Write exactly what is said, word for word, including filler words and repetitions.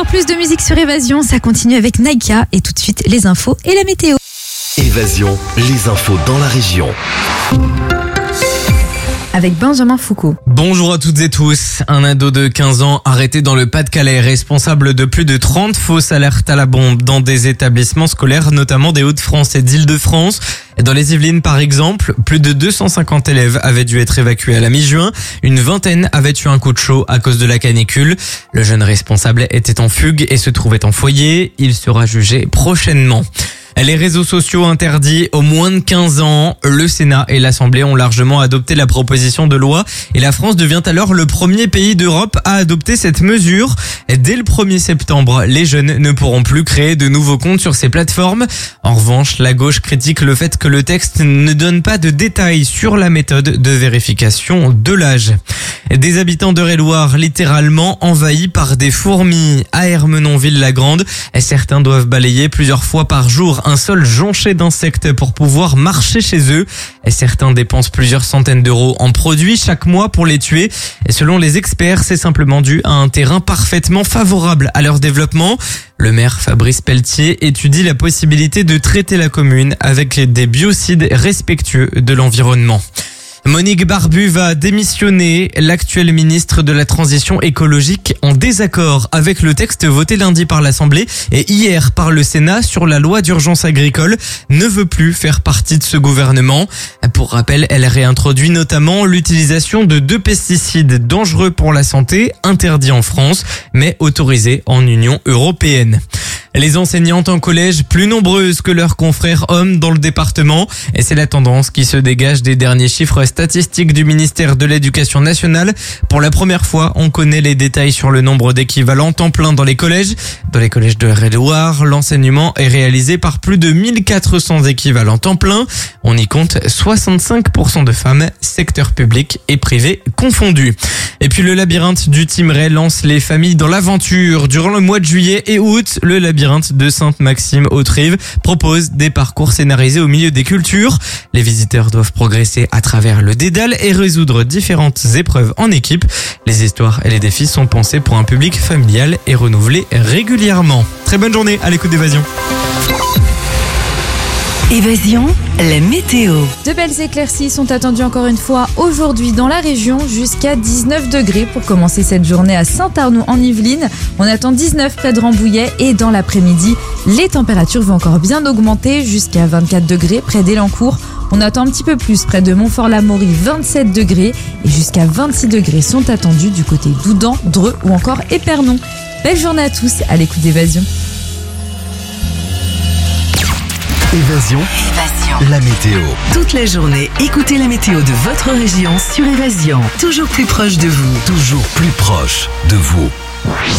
plus de musique sur Évasion, ça continue avec Naika et tout de suite les infos et la météo. Évasion, les infos dans la région. Avec Benjamin Foucault. Bonjour à toutes et tous. Un ado de quinze ans arrêté dans le Pas-de-Calais, responsable de plus de trente fausses alertes à la bombe dans des établissements scolaires, notamment des Hauts-de-France et d'Île-de-France. Dans les Yvelines, par exemple, plus de deux cent cinquante élèves avaient dû être évacués à la mi-juin. Une vingtaine avaient eu un coup de chaud à cause de la canicule. Le jeune responsable était en fugue et se trouvait en foyer. Il sera jugé prochainement. Les réseaux sociaux interdits aux moins de quinze ans. Le Sénat et l'Assemblée ont largement adopté la proposition de loi et la France devient alors le premier pays d'Europe à adopter cette mesure. Dès le premier septembre, les jeunes ne pourront plus créer de nouveaux comptes sur ces plateformes. En revanche, la gauche critique le fait que le texte ne donne pas de détails sur la méthode de vérification de l'âge. Des habitants d'Eure-et-Loir littéralement envahis par des fourmis à Ermenonville-la-Grande. Certains doivent balayer plusieurs fois par jour un sol jonché d'insectes pour pouvoir marcher chez eux. Et certains dépensent plusieurs centaines d'euros en produits chaque mois pour les tuer. Et selon les experts, c'est simplement dû à un terrain parfaitement favorable à leur développement. Le maire Fabrice Pelletier étudie la possibilité de traiter la commune avec des biocides respectueux de l'environnement. Monique Barbu va démissionner. L'actuelle ministre de la Transition écologique, en désaccord avec le texte voté lundi par l'Assemblée et hier par le Sénat sur la loi d'urgence agricole, ne veut plus faire partie de ce gouvernement. Pour rappel, elle réintroduit notamment l'utilisation de deux pesticides dangereux pour la santé, interdits en France, mais autorisés en Union européenne. Les enseignantes en collège plus nombreuses que leurs confrères hommes dans le département. Et c'est la tendance qui se dégage des derniers chiffres statistiques du ministère de l'Éducation nationale. Pour la première fois, on connaît les détails sur le nombre d'équivalents temps plein dans les collèges. Dans les collèges de Eure-et-Loir, l'enseignement est réalisé par plus de mille quatre cents équivalents temps plein. On y compte soixante-cinq pour cent de femmes, secteur public et privé confondus. Et puis le labyrinthe du Thymerais lance les familles dans l'aventure. Durant le mois de juillet et août, le labyrinthe de Sainte-Maxime-aux-Trives propose des parcours scénarisés au milieu des cultures. Les visiteurs doivent progresser à travers le dédale et résoudre différentes épreuves en équipe. Les histoires et les défis sont pensés pour un public familial et renouvelés régulièrement. Très bonne journée à l'écoute d'Évasion. Évasion, la météo. De belles éclaircies sont attendues encore une fois aujourd'hui dans la région, jusqu'à dix-neuf degrés pour commencer cette journée à Saint-Arnoux en Yvelines. On attend dix-neuf près de Rambouillet et dans l'après-midi, les températures vont encore bien augmenter jusqu'à vingt-quatre degrés près d'Elancourt. On attend un petit peu plus près de Montfort-l'Amaury, vingt-sept degrés et jusqu'à vingt-six degrés sont attendus du côté d'Oudan, Dreux ou encore Épernon. Belle journée à tous à l'écoute d'Évasion. Évasion, Évasion. la météo. Toute la journée, écoutez la météo de votre région sur Évasion. Toujours plus proche de vous. Toujours plus proche de vous.